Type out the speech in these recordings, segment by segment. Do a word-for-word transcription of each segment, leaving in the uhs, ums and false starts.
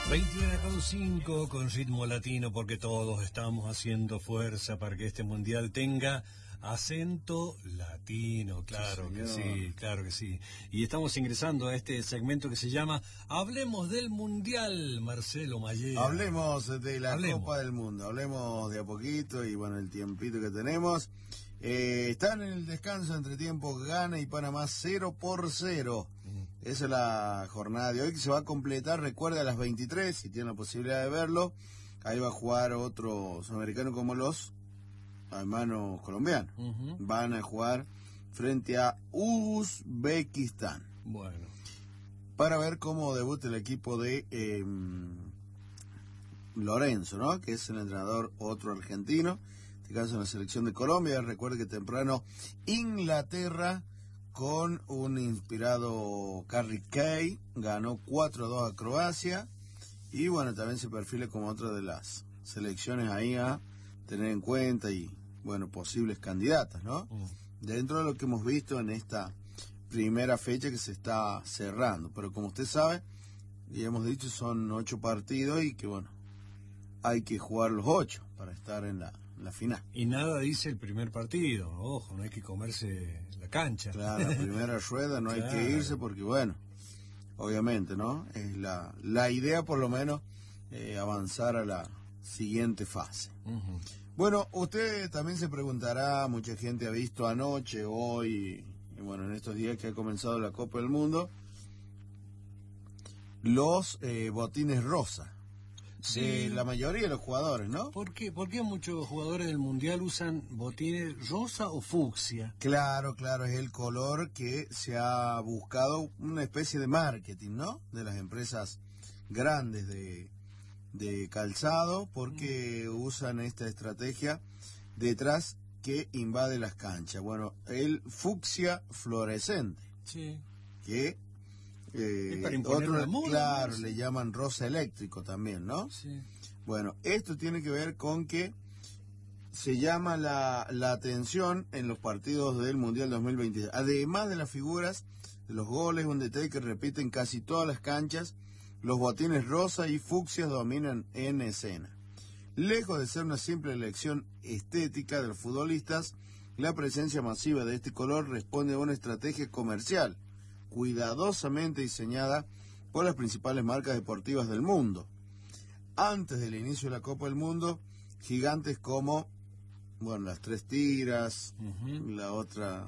veintiuno con cinco con ritmo latino, porque todos estamos haciendo fuerza para que este mundial tenga acento latino. Claro Sí, que señor. sí, claro que sí. Y estamos ingresando a este segmento que se llama Hablemos del Mundial, Marcelo Mayera. Hablemos de la Hablemos. Copa del Mundo, hablemos de a poquito y bueno, el tiempito que tenemos. Eh, están en el descanso entre tiempo, Ghana y Panamá cero por cero. Mm. Esa es la jornada de hoy que se va a completar, recuerda, a las veintitrés, si tienen la posibilidad de verlo. Ahí va a jugar otros americanos como los hermanos colombianos. Ujú. Van a jugar frente a Uzbekistán. Bueno. Para ver cómo debuta el equipo de eh, Lorenzo, ¿no? Que es el entrenador otro argentino, en este caso en la selección de Colombia. Recuerde que temprano Inglaterra, con un inspirado Harry Kane, ganó cuatro a dos a Croacia, y bueno, también se perfila como otra de las selecciones ahí a tener en cuenta y bueno, posibles candidatas, ¿no? Mm. Dentro de lo que hemos visto en esta primera fecha que se está cerrando, pero como usted sabe, y hemos dicho, son ocho partidos y que bueno, hay que jugar los ocho para estar en la, en la final. Y nada dice el primer partido, ojo, no hay que comerse la cancha. Claro, la primera rueda no hay Claro. que irse porque bueno, obviamente, ¿no? Es la, la idea por lo menos eh, avanzar a la siguiente fase. Ujú. Bueno, usted también se preguntará, mucha gente ha visto anoche, hoy, y bueno, en estos días que ha comenzado la Copa del Mundo, los eh, botines rosa Sí. de la mayoría de los jugadores, ¿no? ¿Por qué? ¿Por qué muchos jugadores del Mundial usan botines rosa o fucsia? Claro, claro, es el color que se ha buscado, una especie de marketing, ¿no? De las empresas grandes de, de calzado, porque mm. usan esta estrategia detrás que invade las canchas. Bueno, el fucsia fluorescente, Sí. que eh, Es para imponer otro, la moda, claro, ¿no? le llaman rosa eléctrico también, ¿no? Sí. Bueno, esto tiene que ver con que se llama la, la atención en los partidos del Mundial dos mil veinte. Además de las figuras de los goles, un detalle que repiten casi todas las canchas, los botines rosa y fucsias dominan en escena. Lejos de ser una simple elección estética de los futbolistas, la presencia masiva de este color responde a una estrategia comercial cuidadosamente diseñada por las principales marcas deportivas del mundo. Antes del inicio de la Copa del Mundo, gigantes como, bueno, las Tres Tiras, uh-huh. la otra,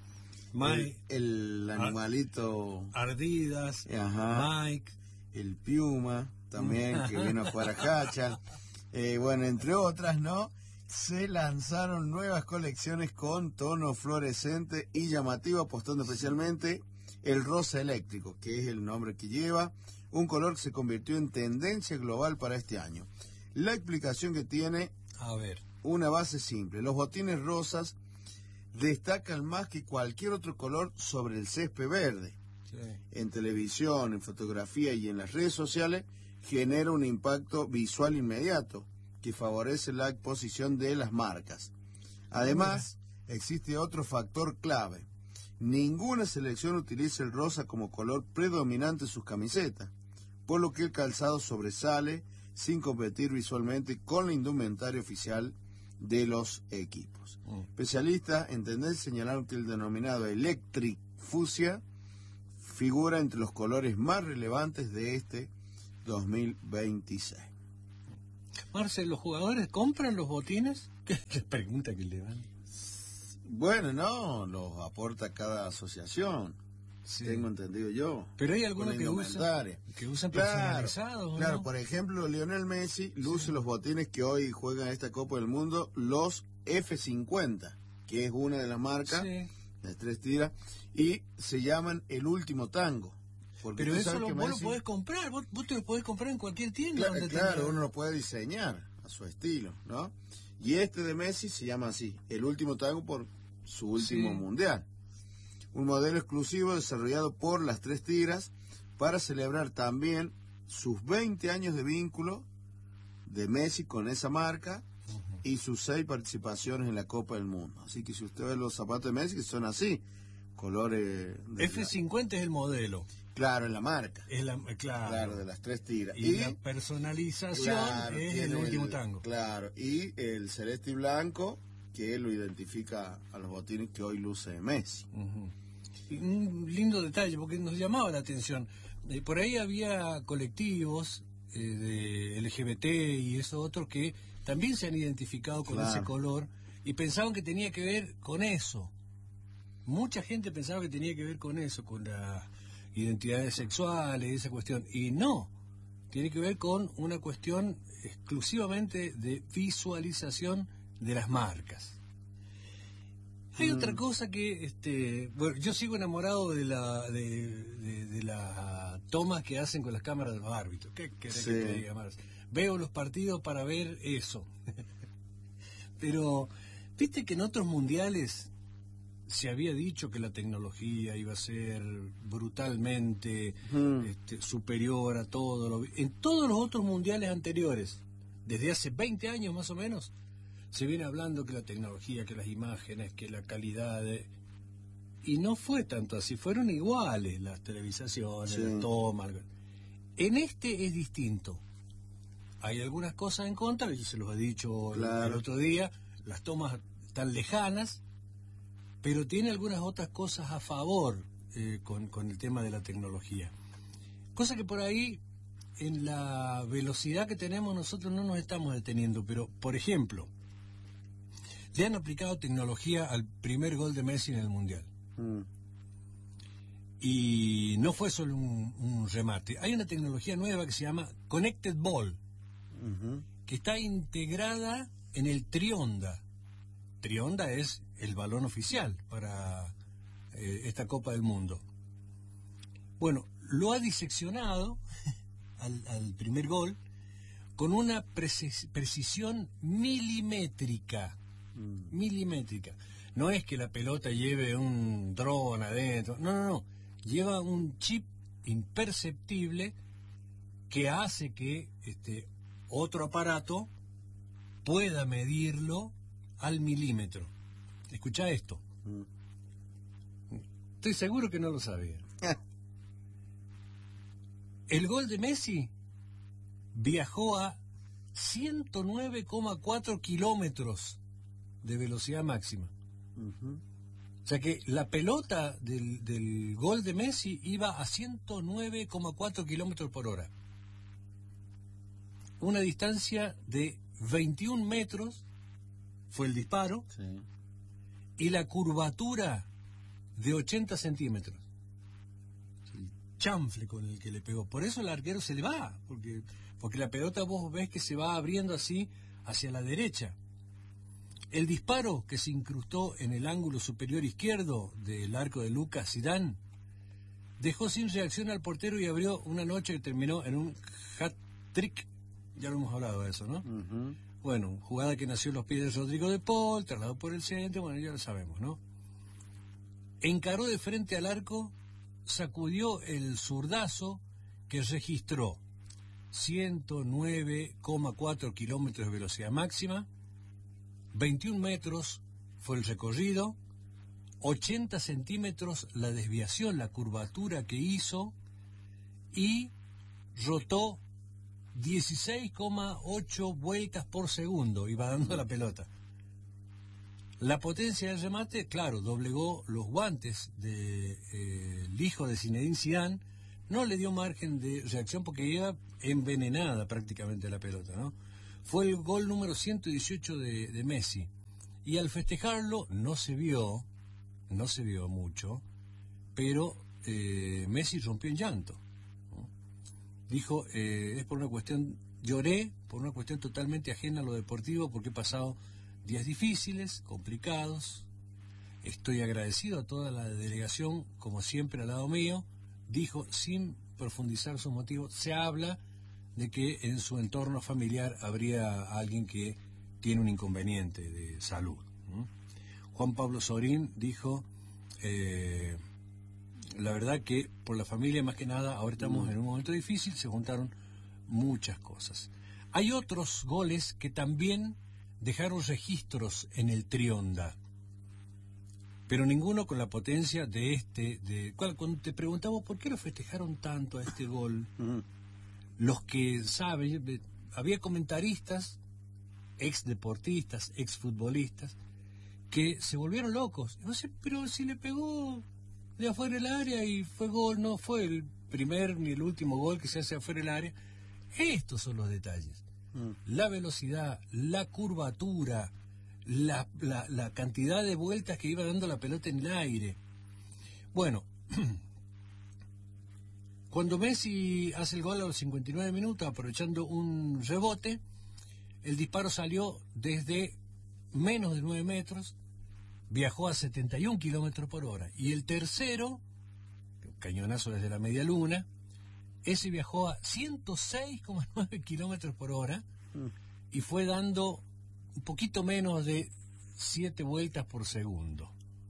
Mike, el, el animalito, Ardidas, ajá, Mike, el Piuma, también, que vino a jugar a Hachal, eh, bueno, entre otras, ¿no? Se lanzaron nuevas colecciones con tono fluorescente y llamativo, apostando especialmente el rosa eléctrico, que es el nombre que lleva, un color que se convirtió en tendencia global para este año. La explicación que tiene, a ver, una base simple. Los botines rosas destacan más que cualquier otro color sobre el césped verde. Sí. En televisión, en fotografía y en las redes sociales genera un impacto visual inmediato que favorece la exposición de las marcas. Además, existe otro factor clave. Ninguna selección utiliza el rosa como color predominante en sus camisetas, por lo que el calzado sobresale sin competir visualmente con la indumentaria oficial de los equipos. Mm. Especialistas en tendencia señalaron que el denominado Electric Fucsia figura entre los colores más relevantes de este dos mil veintiséis. Marcel, ¿los jugadores compran los botines? ¿Qué pregunta que le dan? Bueno, no, los aporta cada asociación, sí. Tengo entendido yo. Pero hay algunos que usan, que usan claro, personalizados, claro, ¿no? Por ejemplo, Lionel Messi luce sí. los botines que hoy juegan esta Copa del Mundo, los F cincuenta, que es una de las marcas, sí. las Tres Tiras, y se llaman El Último Tango. Pero eso lo, vos Messi... lo podés comprar, vos, vos te lo podés comprar en cualquier tienda. Claro, donde claro tenga... uno lo puede diseñar a su estilo, ¿no? Y este de Messi se llama así, El Último Tango, por su último sí. mundial. Un modelo exclusivo desarrollado por las Tres Tiras para celebrar también sus veinte años de vínculo de Messi con esa marca uh-huh. y sus seis participaciones en la Copa del Mundo. Así que si usted ve los zapatos de Messi, que son así, colores... F cincuenta es el modelo. Claro, en la marca. Es la, claro. Claro, de las tres tiras. Y, y la personalización claro, es el último tango. Claro, y el celeste y blanco, que lo identifica a los botines que hoy luce Messi. Uh-huh. Y un lindo detalle, porque nos llamaba la atención. Eh, por ahí había colectivos eh, de L G B T y esos otros que también se han identificado con claro. ese color y pensaban que tenía que ver con eso. Mucha gente pensaba que tenía que ver con eso, con las identidades sexuales, esa cuestión. Y no, tiene que ver con una cuestión exclusivamente de visualización de las marcas. Hay mm. otra cosa que, este, bueno, yo sigo enamorado de la de, de, de las tomas que hacen con las cámaras de los árbitros. ¿Qué querés sí. que te diga más? Veo los partidos para ver eso. Pero, viste que en otros mundiales se había dicho que la tecnología iba a ser brutalmente mm. este, superior a todo lo... En todos los otros mundiales anteriores, desde hace veinte años más o menos, se viene hablando que la tecnología, que las imágenes, que la calidad de... Y no fue tanto así, fueron iguales las televisaciones, sí. las tomas. En este es distinto. Hay algunas cosas en contra, y se los he dicho claro. el otro día, las tomas están lejanas, pero tiene algunas otras cosas a favor eh, con, con el tema de la tecnología. Cosa que por ahí, en la velocidad que tenemos nosotros no nos estamos deteniendo, pero, por ejemplo, le han aplicado tecnología al primer gol de Messi en el Mundial. Mm. Y no fue solo un, un remate. Hay una tecnología nueva que se llama Connected Ball, uh-huh. que está integrada en el Trionda. Trionda es el balón oficial para eh, esta Copa del Mundo. Bueno, lo ha diseccionado al, al primer gol con una precis- precisión milimétrica. Mm. Milimétrica. No es que la pelota lleve un dron adentro. No, no, no. Lleva un chip imperceptible que hace que este otro aparato pueda medirlo al milímetro. Escuchá esto. Mm. Estoy seguro que no lo sabía. El gol de Messi viajó a ciento nueve coma cuatro kilómetros de velocidad máxima. Uh-huh. O sea que la pelota del, del gol de Messi iba a ciento nueve coma cuatro kilómetros por hora. Una distancia de veintiún metros fue el disparo, sí. y la curvatura de ochenta centímetros. El chanfle con el que le pegó. Por eso el arquero se le va, porque, porque la pelota vos ves que se va abriendo así hacia la derecha. El disparo que se incrustó en el ángulo superior izquierdo del arco de Lucas Zidane dejó sin reacción al portero y abrió una noche que terminó en un hat-trick. Ya lo hemos hablado de eso, ¿no? Uh-huh. Bueno, jugada que nació en los pies de Rodrigo de Paul, trasladado por el centro, bueno, ya lo sabemos, ¿no? Encaró de frente al arco, sacudió el zurdazo que registró ciento nueve coma cuatro kilómetros de velocidad máxima, veintiún metros fue el recorrido, ochenta centímetros la desviación, la curvatura que hizo, y rotó dieciséis coma ocho vueltas por segundo, iba dando la pelota. La potencia del remate, claro, doblegó los guantes del de, eh, hijo de Zinedine Zidane, no le dio margen de reacción porque iba envenenada prácticamente la pelota, ¿no? Fue el gol número ciento dieciocho de, de Messi. Y al festejarlo no se vio, no se vio mucho, pero eh, Messi rompió en llanto, ¿no? Dijo, eh, es por una cuestión, lloré por una cuestión totalmente ajena a lo deportivo porque he pasado días difíciles, complicados. Estoy agradecido a toda la delegación, como siempre, al lado mío. Dijo, sin profundizar sus motivos, se habla de que en su entorno familiar habría alguien que tiene un inconveniente de salud. ¿Mm? Juan Pablo Sorín dijo, eh, la verdad que por la familia más que nada, ahora estamos mm. en un momento difícil, se juntaron muchas cosas. Hay otros goles que también dejaron registros en el Trionda. pero ninguno con la potencia de este. De, cuando te preguntamos por qué lo festejaron tanto a este gol, uh-huh. los que saben, había comentaristas, ex deportistas, ex futbolistas, que se volvieron locos. No sé, pero si le pegó de afuera del área y fue gol, no fue el primer ni el último gol que se hace afuera del área. Estos son los detalles. Mm. La velocidad, la curvatura, la, la, la cantidad de vueltas que iba dando la pelota en el aire. Bueno, cuando Messi hace el gol a los cincuenta y nueve minutos, aprovechando un rebote, el disparo salió desde menos de nueve metros, viajó a setenta y un kilómetros por hora. Y el tercero, cañonazo desde la media luna, ese viajó a ciento seis coma nueve kilómetros por hora mm. y fue dando un poquito menos de siete vueltas por segundo.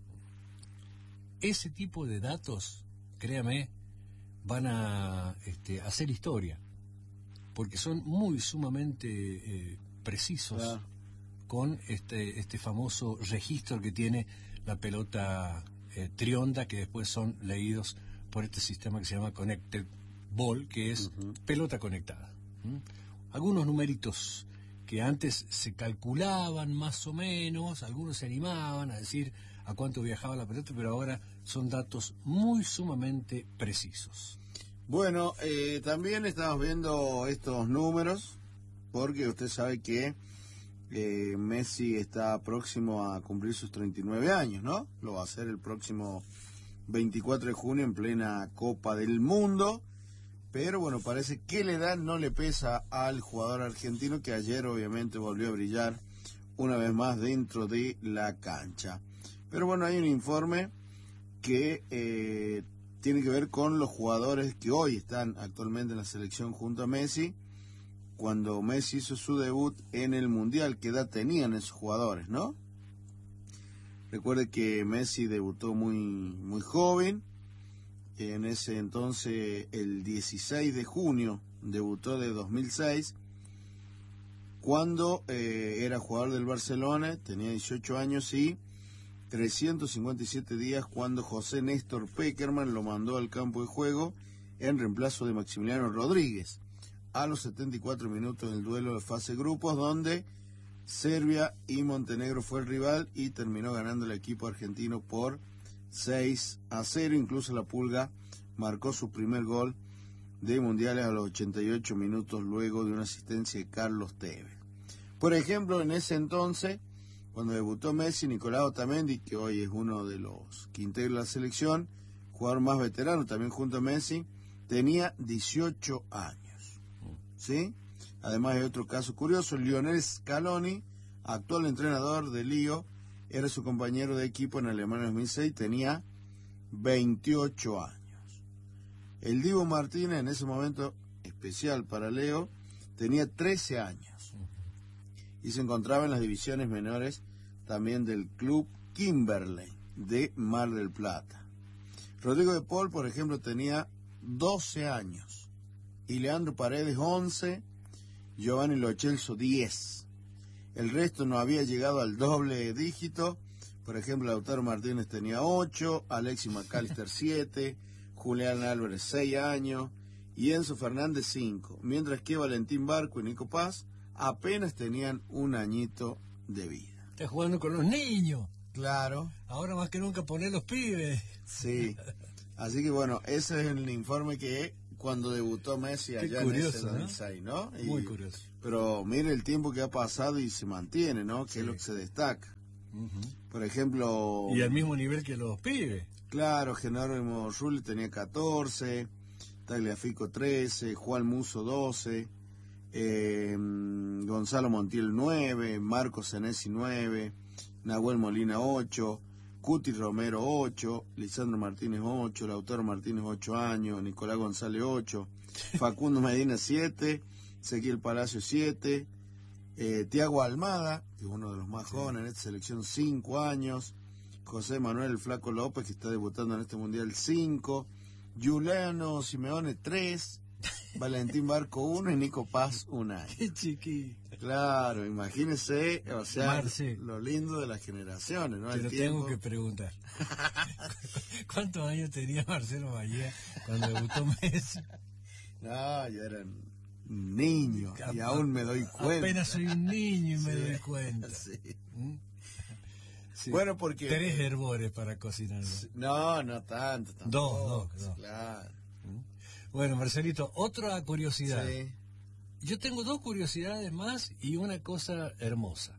Ese tipo de datos, créame, van a este, hacer historia, porque son muy sumamente eh, precisos ah. con este, este famoso registro que tiene la pelota eh, trionda, que después son leídos por este sistema que se llama Connected Ball, que es uh-huh. pelota conectada. ¿Mm? Algunos numeritos que antes se calculaban más o menos, algunos se animaban a decir a cuánto viajaba la pelota, pero ahora son datos muy sumamente precisos. Bueno, eh, también estamos viendo estos números, porque usted sabe que eh, Messi está próximo a cumplir sus treinta y nueve años, ¿no? Lo va a hacer el próximo veinticuatro de junio en plena Copa del Mundo. Pero bueno, parece que la edad no le pesa al jugador argentino, que ayer obviamente volvió a brillar una vez más dentro de la cancha. Pero bueno, hay un informe que eh, tiene que ver con los jugadores que hoy están actualmente en la selección junto a Messi. Cuando Messi hizo su debut en el Mundial, ¿qué edad tenían esos jugadores, no? Recuerde que Messi debutó muy, muy joven. En ese entonces, el dieciséis de junio, debutó de dos mil seis, cuando eh, era jugador del Barcelona, tenía dieciocho años y trescientos cincuenta y siete días cuando José Néstor Pekerman lo mandó al campo de juego en reemplazo de Maximiliano Rodríguez, a los setenta y cuatro minutos del duelo de fase grupos, donde Serbia y Montenegro fue el rival y terminó ganando el equipo argentino por seis a cero, incluso la Pulga marcó su primer gol de mundiales a los ochenta y ocho minutos luego de una asistencia de Carlos Tevez. Por ejemplo, en ese entonces, cuando debutó Messi, Nicolás Otamendi, que hoy es uno de los que integra la selección, jugador más veterano también junto a Messi, tenía dieciocho años. ¿Sí? Además hay otro caso curioso, Lionel Scaloni, actual entrenador de Lío, era su compañero de equipo en Alemania en dos mil seis, tenía veintiocho años. El Dibu Martínez, en ese momento especial para Leo, tenía trece años. Y se encontraba en las divisiones menores también del club Kimberley de Mar del Plata. Rodrigo de Paul, por ejemplo, tenía doce años. Y Leandro Paredes, once. Giovanni Lo Celso, diez. El resto no había llegado al doble dígito. Por ejemplo, Lautaro Martínez tenía ocho, Alexis McAllister siete, Julián Álvarez seis años y Enzo Fernández cinco. Mientras que Valentín Barco y Nico Paz apenas tenían un añito de vida. Está jugando con los niños. Claro. Ahora más que nunca poner los pibes. Sí. Así que bueno, ese es el informe que cuando debutó Messi allá curioso, en ese dos mil seis, ¿no? ¿no? Y, muy curioso. Pero mire el tiempo que ha pasado y se mantiene, ¿no? Que sí. Es lo que se destaca. Uh-huh. Por ejemplo... Y al mismo nivel que los pibes. Claro, Jerónimo Rulli tenía catorce, Tagliafico trece, Juan Musso doce, eh, Gonzalo Montiel nueve, Marcos Senesi nueve, Nahuel Molina ocho, Cuti Romero ocho, Lisandro Martínez ocho, Lautaro Martínez ocho años, Nicolás González ocho, Facundo Medina siete, Ezequiel Palacio siete, eh, Tiago Almada, que es uno de los más sí. jóvenes en esta selección, cinco años, José Manuel el Flaco López, que está debutando en este mundial, cinco, Giuliano Simeone tres, Valentín Barco uno y Nico Paz un año. Qué chiquito. Claro, imagínese, o sea, Marce, lo lindo de las generaciones, ¿no? Te El lo tiempo. tengo que preguntar. ¿Cuántos años tenía Marcelo Bahía cuando debutó Messi? No, yo era un niño y aún me doy cuenta. Apenas soy un niño y me Sí, doy cuenta. sí. ¿Mm? Sí. Bueno, porque... Tres hervores para cocinar. No, no tanto. Tampoco, Dos, dos, dos. Claro. ¿Mm? Bueno, Marcelito, otra curiosidad. Sí. Yo tengo dos curiosidades más y una cosa hermosa.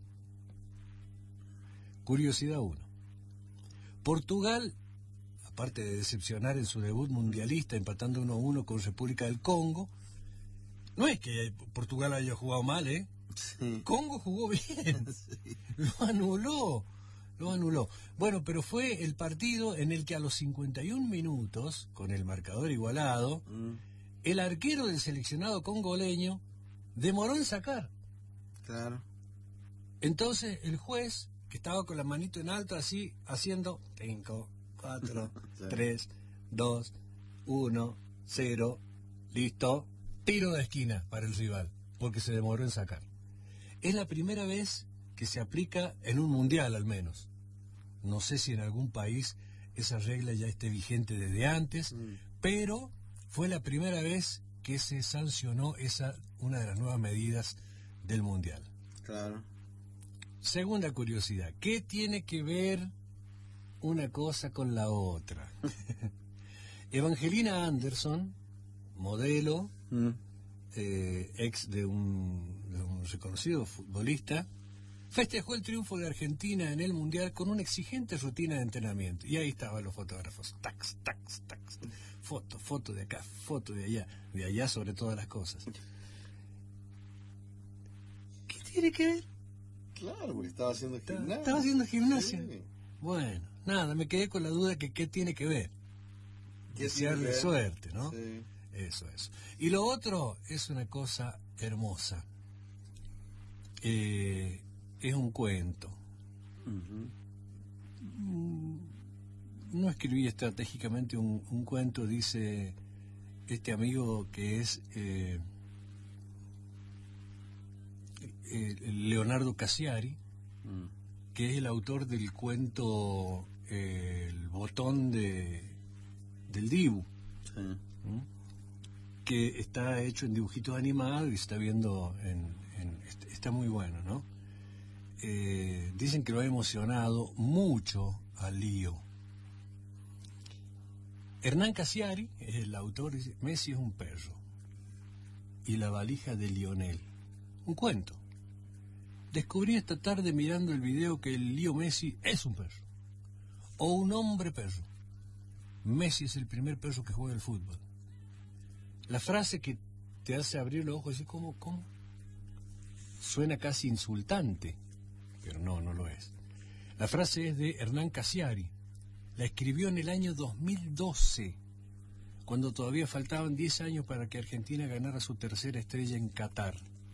Curiosidad uno. Portugal, aparte de decepcionar en su debut mundialista empatando uno a uno con República del Congo, no es que Portugal haya jugado mal, ¿eh? Sí. Congo jugó bien. Sí. Lo anuló. Lo anuló. Bueno, pero fue el partido en el que a los cincuenta y un minutos, con el marcador igualado, Mm, el arquero del seleccionado congoleño demoró en sacar. claro. Entonces el juez, que estaba con la manito en alto así, haciendo cinco, cuatro, Sí. tres, dos, uno, cero, listo, tiro de esquina para el rival, porque se demoró en sacar. Es la primera vez que se aplica en un mundial al menos. No sé si en algún país esa regla ya esté vigente desde antes, Mm, pero fue la primera vez que se sancionó esa, una de las nuevas medidas del mundial. claro. Segunda curiosidad, ¿qué tiene que ver una cosa con la otra? Evangelina Anderson, modelo, Mm, eh, ex de un, de un reconocido futbolista, festejó el triunfo de Argentina en el Mundial con una exigente rutina de entrenamiento. Y ahí estaban los fotógrafos, tax, tax, tax, foto, foto de acá, foto de allá, de allá sobre todas las cosas. ¿Qué tiene que ver? claro, porque estaba haciendo Estaba- gimnasia. estaba haciendo gimnasia. Sí. Bueno, nada, me quedé con la duda que qué tiene que ver. ¿Qué Desearle tiene que ver? suerte, ¿no? Sí. Eso, eso. Y lo otro es una cosa hermosa. Eh, es un cuento. Ujú. Mm, No escribí estratégicamente un, un cuento, dice este amigo que es eh, eh, Leonardo Cassiari, Mm, que es el autor del cuento eh, El botón de, del Dibu, sí. ¿m? Que está hecho en dibujitos animados y se está viendo en, en- est- está muy bueno, ¿no? Eh, dicen que lo ha emocionado mucho a Lío. Hernán Cassiari es el autor, dice, Messi es un perro y la valija de Lionel, un cuento. Descubrí esta tarde mirando el video que el Lío Messi es un perro o un hombre perro. Messi es el primer perro que juega el fútbol. La frase que te hace abrir los ojos y decir, ¿cómo, cómo? Suena casi insultante, pero no, no lo es. La frase es de Hernán Cassiari. La escribió en el año dos mil doce, cuando todavía faltaban diez años para que Argentina ganara su tercera estrella en Qatar.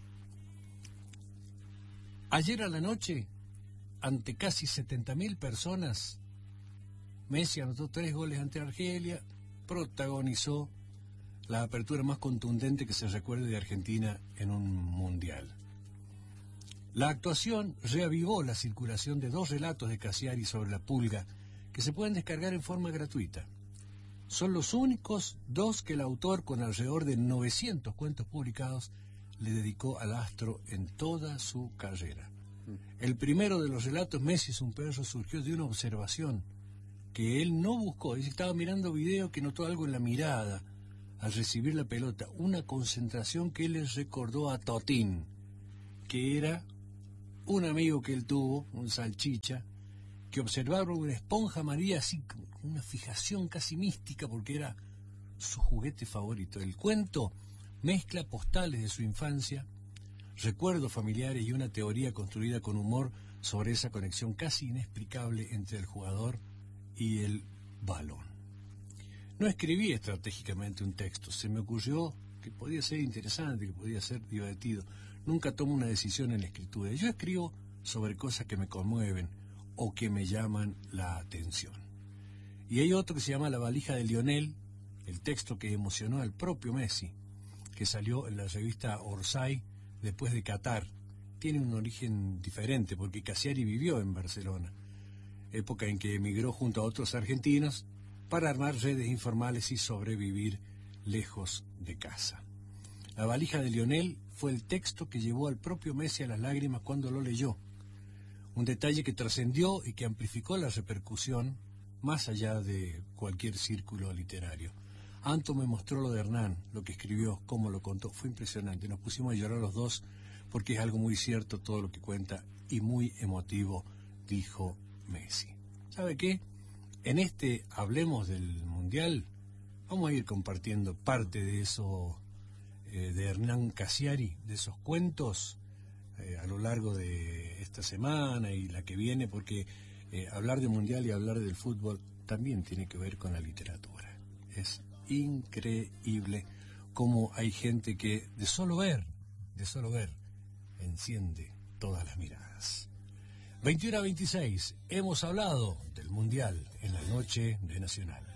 Ayer a la noche, ante casi setenta mil personas, Messi anotó tres goles ante Argelia, protagonizó la apertura más contundente que se recuerde de Argentina en un mundial. La actuación reavivó la circulación de dos relatos de Cassiari sobre la pulga que se pueden descargar en forma gratuita. Son los únicos dos que el autor, con alrededor de novecientos cuentos publicados, le dedicó al astro en toda su carrera. El primero de los relatos, Messi es un perro, surgió de una observación que él no buscó. Él estaba mirando video que notó algo en la mirada al recibir la pelota, una concentración que él le recordó a Totín, que era un amigo que él tuvo, un salchicha, que observaba una esponja amarilla así, con una fijación casi mística, porque era su juguete favorito. El cuento mezcla postales de su infancia, recuerdos familiares y una teoría construida con humor sobre esa conexión casi inexplicable entre el jugador y el balón. No escribí estratégicamente un texto, se me ocurrió que podía ser interesante, que podía ser divertido. Nunca tomo una decisión en la escritura. Yo escribo sobre cosas que me conmueven o que me llaman la atención. Y hay otro que se llama La valija de Lionel, el texto que emocionó al propio Messi. que salió en la revista Orsay después de Qatar. Tiene un origen diferente porque Cassiari vivió en Barcelona, época en que emigró junto a otros argentinos para armar redes informales y sobrevivir lejos de casa. La valija de Lionel fue el texto que llevó al propio Messi a las lágrimas cuando lo leyó. Un detalle que trascendió y que amplificó la repercusión más allá de cualquier círculo literario. Anto me mostró lo de Hernán, lo que escribió, cómo lo contó. Fue impresionante. Nos pusimos a llorar los dos porque es algo muy cierto todo lo que cuenta y muy emotivo, dijo Messi. ¿Sabe qué? En este Hablemos del Mundial vamos a ir compartiendo parte de eso, eh, de Hernán Cassiari, de esos cuentos eh, a lo largo de esta semana y la que viene, porque eh, hablar de Mundial y hablar del fútbol también tiene que ver con la literatura. Es increíble cómo hay gente que de solo ver, de solo ver, enciende todas las miradas. veintiuno a veintiséis, hemos hablado del Mundial en la noche de Nacional.